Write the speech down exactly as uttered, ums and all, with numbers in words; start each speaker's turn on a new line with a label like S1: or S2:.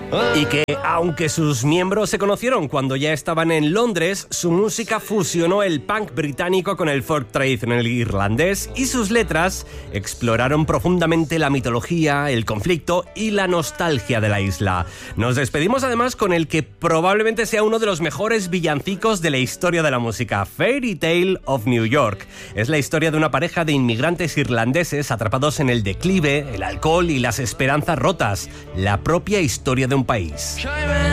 S1: Y que, aunque sus miembros se conocieron cuando ya estaban en Londres, su música fusionó el punk británico con el folk tradicional irlandés y sus letras exploraron profundamente la mitología, el conflicto y la nostalgia de la isla. Nos despedimos además con el que probablemente sea uno de los mejores villancicos de la historia de la música, Fairy Tale of New York. Es la historia de una pareja de inmigrantes irlandeses atrapados en el declive, el alcohol y las esperanzas rotas, la propia historia de un país.